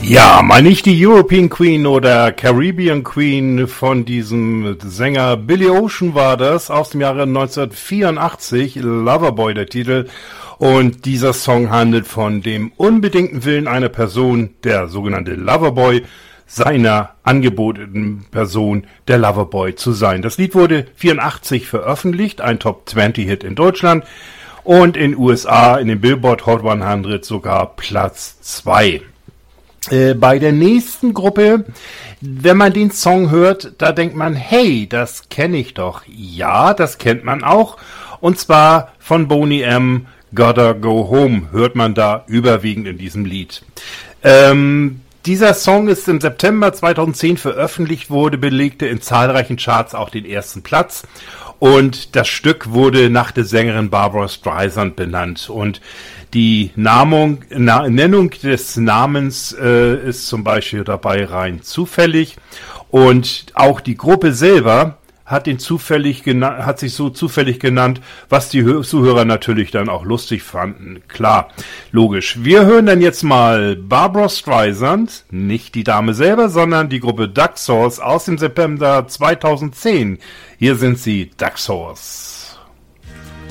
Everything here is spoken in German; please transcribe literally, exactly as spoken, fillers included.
Ja, mal nicht die European Queen oder Caribbean Queen von diesem Sänger Billy Ocean war das, aus dem Jahre neunzehnhundertvierundachtzig, Loverboy der Titel. Und dieser Song handelt von dem unbedingten Willen einer Person, der sogenannte Loverboy, seiner angebotenen Person, der Loverboy zu sein. Das Lied wurde vierundachtzig veröffentlicht, ein Top zwanzig Hit in Deutschland und in U S A in den Billboard Hot hundert sogar Platz zwei. Äh, bei der nächsten Gruppe, wenn man den Song hört, da denkt man, hey, das kenne ich doch. Ja, das kennt man auch. Und zwar von Boney M. Gotta Go Home hört man da überwiegend in diesem Lied. Ähm, dieser Song ist im September zweitausendzehn veröffentlicht, wurde, belegte in zahlreichen Charts auch den ersten Platz. Und das Stück wurde nach der Sängerin Barbra Streisand benannt. Und die Namung, Na, Nennung des Namens äh, ist zum Beispiel dabei rein zufällig. Und auch die Gruppe selber hat den zufällig gena- hat sich so zufällig genannt, was die Hö- Zuhörer natürlich dann auch lustig fanden. Klar, logisch. Wir hören dann jetzt mal Barbra Streisand, nicht die Dame selber, sondern die Gruppe Duck Sauce aus dem September zweitausendzehn. Hier sind sie, Duck Sauce.